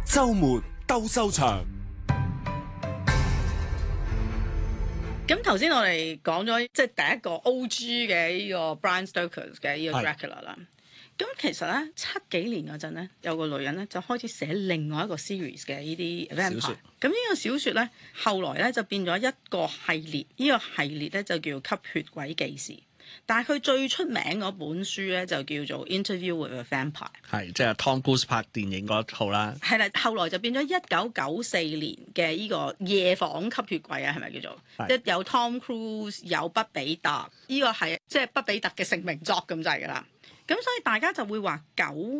週末鬥獸場。 咁頭先我哋講咗即係第一個 O.G. 嘅呢個 Bram Stoker 嘅呢個 Dracula 啦。咁其實咧70幾年嗰陣咧，有個女人咧就開始寫另外一個 series 嘅呢啲 vampire。咁呢個小説咧後來咧就變咗一個系列，呢個系列咧就叫吸血鬼記事。但係佢最出名嗰本書咧就叫做 Interview with a Vampire， 係即係 Tom Cruise 拍電影嗰套啦。 係啦，後來就變咗1994年嘅呢個夜訪吸血鬼啊，係咪叫做？即係有 Tom Cruise 有畢比特，呢個係即係畢比特嘅成名作咁滯㗎啦。咁所以大家就會話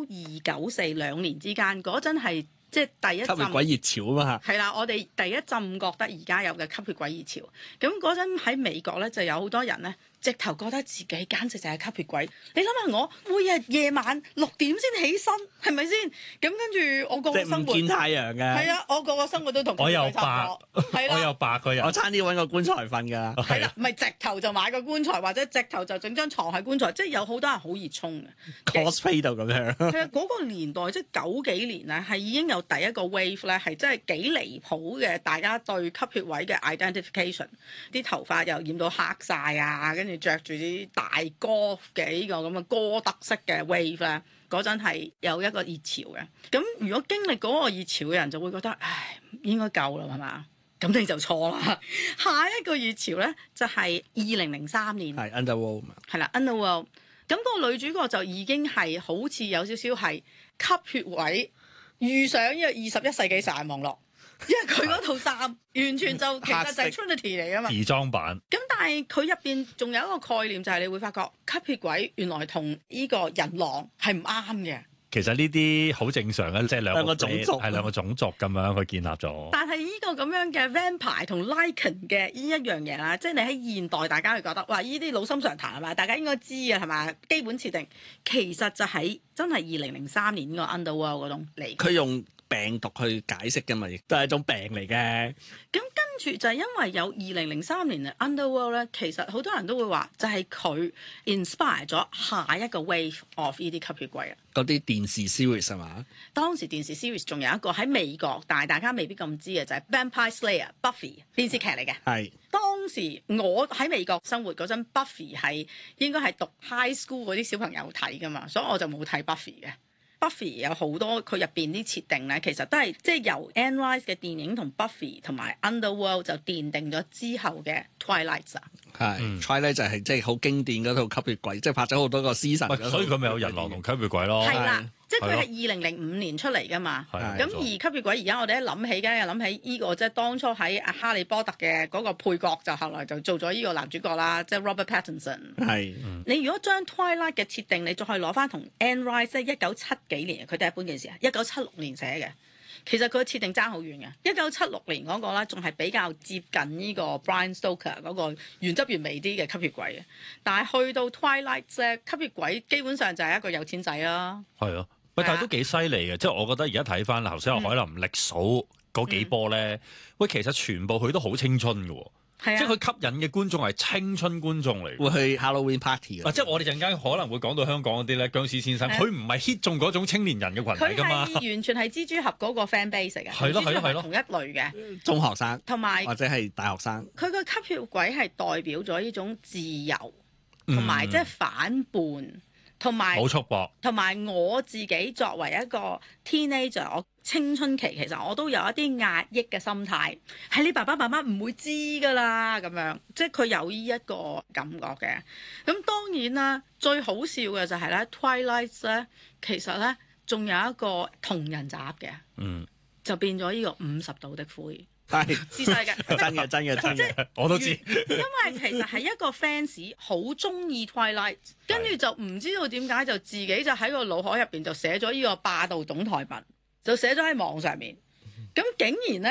92、94兩年之間嗰陣係即係第一陣吸血鬼熱潮啊嘛。 係啦，我哋第一陣覺得而家有嘅吸血鬼熱潮。咁嗰陣喺美國咧就有好多人咧，直頭覺得自己簡直就係吸血鬼。你諗下，我每日夜晚6點先起身，係咪先？咁跟住我個生活即係唔見太陽嘅。 係啊，我個生活都同我又白， 係啦， 我又白個人， 我差啲揾個棺材瞓㗎。 係啦，唔係直頭就買個棺材，或者直頭就整張床喺棺材，即係有好多人好熱衷嘅 cosplay 到咁樣。 係啊，嗰個年代即係90幾年咧，係已經有第一個 wave 咧，係真係幾離譜嘅。大家對吸血鬼嘅 identification， 啲頭髮又染到黑晒啊，跟住着住啲大哥嘅呢個咁嘅哥德式嘅 wave 咧，嗰陣係有一個熱潮嘅。咁如果經歷嗰個熱潮嘅人就會覺得，唉，應該夠啦，係嘛？咁你就錯啦。下一個熱潮咧就係2003年， 係 Underworld 係啦 Underworld。咁個女主角就已經係好似有少少係吸血鬼遇上呢個21世紀殺人網絡，因為佢嗰套衫完全就其實就係 Trinity 嚟㗎嘛， 時裝版。 咁但係佢入邊仲有一個概念就係你會發覺吸血鬼原來同呢個人狼係唔啱嘅。 其實呢啲好正常嘅，即係兩個種族係兩個種族咁樣去建立咗。 但係呢個咁樣嘅 vampire 同 Lycan 嘅呢一樣嘢啦，即係你喺現代大家會覺得哇，呢啲老生常談係嘛？大家應該知啊係嘛？基本設定其實就喺真係2003年個 Underworld 嗰種嚟。 佢用病毒去解釋㗎嘛，亦都係一種病嚟嘅。 咁跟住就係因為有2003年嘅 Underworld 咧，其實好多人都會話就係佢 inspire 咗下一個 wave of 呢啲吸血鬼啊。 嗰啲電視 series 係嘛？ 當時電視 series 仲有一個喺美國，但係大家未必咁知嘅就係 Vampire Slayer Buffy 電視劇嚟嘅。 係當時我喺美國生活嗰陣，Buffy 係應該係讀 high school 嗰啲小朋友睇㗎嘛，所以我就冇睇 Buffy 嘅。Buffy 有好多佢入邊啲設定咧，其實都係即係由 Anne Rice 嘅電影同 Buffy 同埋 Underworld 就奠定咗之後嘅 Twilight 啊。 係 Twilight 就係即係好經典嗰套吸血鬼，即係拍咗好多個 season。 所以佢咪有人狼同吸血鬼咯。 係啦，即係佢係2005年出嚟㗎嘛。咁而吸血鬼而家我哋一諗起，梗係諗起呢個即係當初喺哈利波特嘅嗰個配角，就後來就做咗呢個男主角啦，即係 Robert Pattinson。 係你如果將 Twilight 嘅設定，你再去攞翻同 Anne Rice 即係1970幾年，佢第一本件事啊，1976年寫嘅。其實佢嘅設定爭好遠嘅，1976年嗰個咧仲係比較接近呢個 Bram Stoker 嗰個原汁原味啲嘅吸血鬼嘅，但係去到 Twilight 咧，吸血鬼基本上就係一個有錢仔啦。 係啊，喂，但係都幾犀利嘅，即係我覺得而家睇翻頭先海林力數嗰幾波咧，喂，其實全部佢都好青春嘅喎。 係啊， 即係佢吸引嘅觀眾係青春觀眾嚟， 會去 Halloween party 即係我哋陣間可能會講到香港嗰啲咧，殭屍先生，佢唔係 hit 中嗰種青年人嘅群體㗎嘛， 佢係完全係蜘蛛俠嗰個 fan base 嚟嘅， 係咯係咯， 同一類嘅中學生， 同埋或者係大學生。 佢個吸血鬼係代表咗呢種自由，同埋即係反叛，同埋冇束縛， 同埋我自己作為一個 teenager，我青春期其實我都有一啲壓抑嘅心態，係你爸爸媽媽唔會知㗎啦，咁樣即係佢有呢一個感覺嘅。咁當然啦，最好笑嘅就係咧 Twilight 咧，其實咧仲有一個同人集嘅，就變咗呢個50度的灰。 係知晒嘅， 真嘅， 我都知。 因為其實係一個 fans 好中意 Twilight， 跟住就唔知道點解就自己就喺個腦海入邊就寫咗呢個霸道總裁文，就寫咗喺網上面。咁竟然咧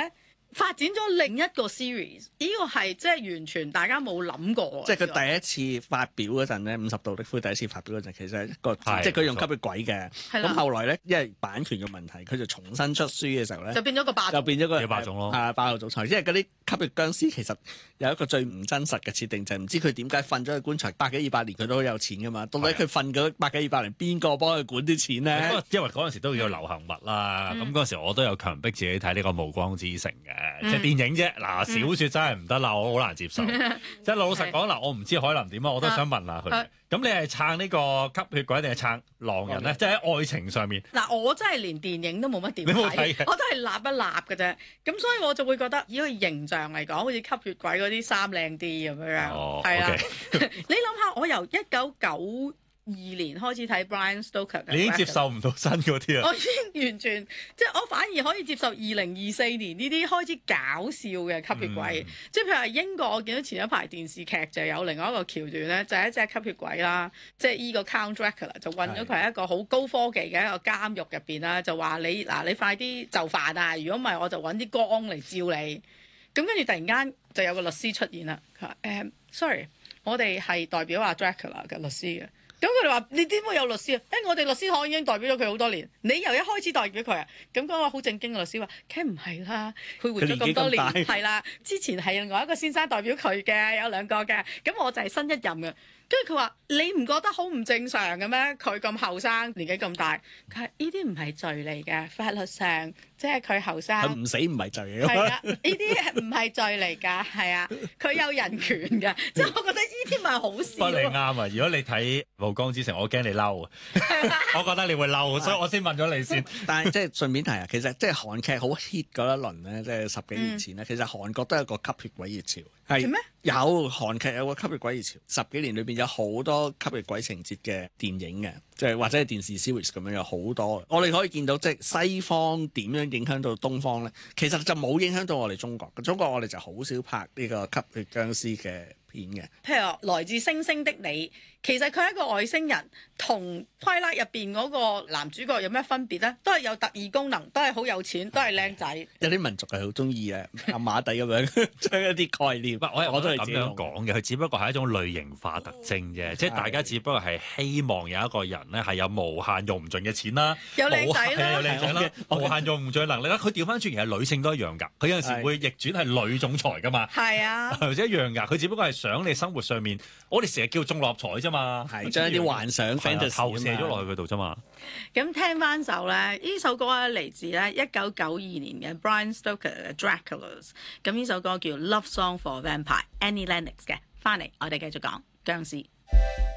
發展咗另一個 series，呢個係即係完全大家冇諗過。 即係佢第一次發表嗰陣咧，《50度的灰》第一次發表嗰陣，其實係一個係即係佢用吸血鬼嘅。 係啦咁後來咧，因為版權嘅問題，佢就重新出書嘅時候咧， 就變咗個霸就變咗個有霸總咯霸道總裁。因為嗰啲吸血僵屍其實有一個最唔真實嘅設定，就係唔知佢點解瞓咗喺棺材百幾200年，佢都好有錢噶嘛。到底佢瞓嗰百幾200年，邊個幫佢管啲錢咧？ 因為嗰陣時都叫流行物啦，咁嗰陣時我都有強迫自己睇呢個《暮光之城》嘅，即係電影啫。嗱，小説真係唔得啦，我好難接受。即係老實講嗱，我唔知海林點啊，我都想問下佢。咁你係撐呢個吸血鬼定係撐狼人咧？即係喺愛情上面。 嗱，我真係連電影都冇乜點你冇睇嘅我都係立一立嘅啫。咁所以我就會覺得，以佢形象嚟講，好似吸血鬼嗰啲衫靚啲咁樣。 哦， 係啦 OK 你諗下，我由1992年開始睇 Brian Stoker 嘅， 你已經接受唔到新嗰啲啊？ 我已經完全即係我反而可以接受2024年呢啲開始搞笑嘅吸血鬼，即係譬如話英國，我見到前一排電視劇就有另外一個橋段咧，就係一隻吸血鬼啦，即係依個 Count Dracula 就韞咗佢喺一個好高科技嘅一個監獄入邊啦，就話你快啲就範啊！如果唔係我就揾啲光嚟照你。咁跟住突然間就有個律師出現啦，佢話sorry， 我哋係代表阿 Dracula 嘅律師嘅。咁佢哋話：你點會有律師啊？我哋律師行已經代表咗佢好多年，你由一開始代表佢啊？咁嗰個好正經嘅律師話：梗唔係啦，佢活咗咁多年，係啦，之前係另外一個先生代表佢嘅，有兩個嘅，咁我就係新一任嘅。跟住佢話：你唔覺得好唔正常嘅咩？佢咁後生，年紀咁大，佢話呢啲唔係罪嚟嘅，法律上即係佢後生。 佢唔死唔係罪嚟㗎嘛。 係啊，呢啲唔係罪嚟㗎，係啊，佢有人權㗎，即係我覺得呢啲咪好笑。 不過你啱啊！如果你睇《暮光之城》，我驚你嬲啊！我覺得你會嬲，所以我先問咗你先。 但係即係順便提啊，其實即係韓劇好 hit 嗰一輪咧，即係10幾年前咧，其實韓國都有個吸血鬼熱潮。係咩？ 有韓劇有個吸血鬼熱潮，10幾年裏邊有好多吸血鬼情節嘅電影嘅，即係或者係電視 series 咁樣有好多。我哋可以見到即係西方點樣影響到東方咧，其實就冇影響到我哋中國。中國我哋就好少拍呢個吸血僵屍嘅片嘅。 譬如話來自星星的你，其實佢係一個外星人，同《Twilight》入邊嗰個男主角有咩分別咧？都係有特異功能，都係好有錢，都係靚仔。 有啲民族係好中意啊，暗馬底咁樣將一啲概念。 我都係咁樣講嘅，佢只不過係一種類型化特徵啫，即係大家只不過係希望有一個人咧係有無限用唔盡嘅錢啦， 有靚仔啦， 有靚仔啦，無限用唔盡嘅能力啦。佢調翻轉，其實女性都一樣㗎。佢有陣時會逆轉係女總裁㗎嘛。 係啊， 或者一樣㗎。佢只不過係想你生活上面，我哋成日叫中六合彩啫嘛， 係將一啲幻想 fantasy 投射咗落去佢度啫嘛。 咁聽翻首咧，呢首歌咧嚟自咧1992年嘅 Brian Stoker 嘅 Draculas。咁呢首歌叫 Love Song for Vampire，Annie Lennox 嘅。翻嚟我哋繼續講僵屍。